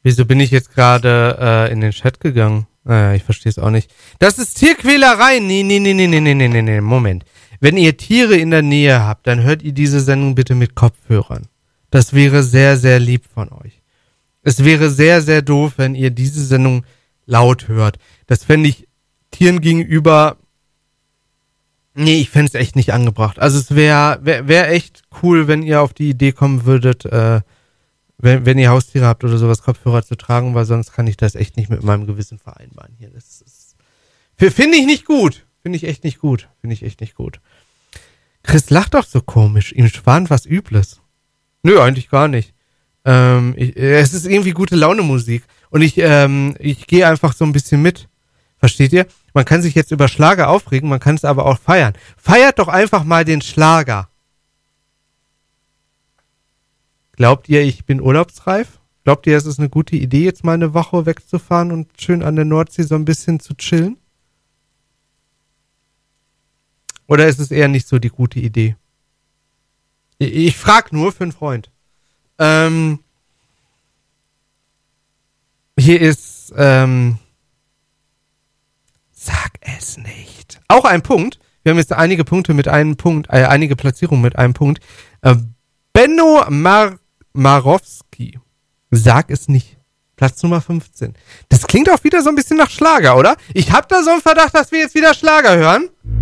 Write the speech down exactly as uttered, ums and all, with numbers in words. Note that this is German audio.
Wieso bin ich jetzt gerade äh, in den Chat gegangen? Naja, ich verstehe es auch nicht. Das ist Tierquälerei. Nee, nee, nee, nee, nee, nee, nee, nee, Moment. Wenn ihr Tiere in der Nähe habt, dann hört ihr diese Sendung bitte mit Kopfhörern. Das wäre sehr, sehr lieb von euch. Es wäre sehr, sehr doof, wenn ihr diese Sendung laut hört. Das fände ich Tieren gegenüber... Nee, ich fände es echt nicht angebracht. Also es wäre wär, wär echt cool, wenn ihr auf die Idee kommen würdet, äh, wenn, wenn ihr Haustiere habt oder sowas, Kopfhörer zu tragen, weil sonst kann ich das echt nicht mit meinem Gewissen vereinbaren hier. Das ist, finde ich nicht gut. Finde ich echt nicht gut. Finde ich echt nicht gut. Chris lacht doch so komisch. Ihm schwant was Übles. Nö, eigentlich gar nicht. Ähm, ich, es ist irgendwie gute Laune Musik. Und ich, ähm, ich gehe einfach so ein bisschen mit. Versteht ihr? Man kann sich jetzt über Schlager aufregen, man kann es aber auch feiern. Feiert doch einfach mal den Schlager. Glaubt ihr, ich bin urlaubsreif? Glaubt ihr, es ist eine gute Idee, jetzt mal eine Woche wegzufahren und schön an der Nordsee so ein bisschen zu chillen? Oder ist es eher nicht so die gute Idee? Ich, ich frag nur für einen Freund. Ähm, hier ist, ähm, sag es nicht. Auch ein Punkt. Wir haben jetzt einige Punkte mit einem Punkt, äh, einige Platzierungen mit einem Punkt. Äh, Benno Mar- Marowski. Sag es nicht. Platz Nummer fünfzehn. Das klingt auch wieder so ein bisschen nach Schlager, oder? Ich hab da so einen Verdacht, dass wir jetzt wieder Schlager hören.